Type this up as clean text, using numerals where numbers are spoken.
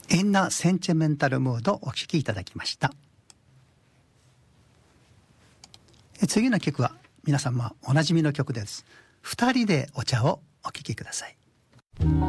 インナーセンチメンタルムードをお聴きいただきました。次の曲は皆様おなじみの曲です。二人でお茶をお聴きください。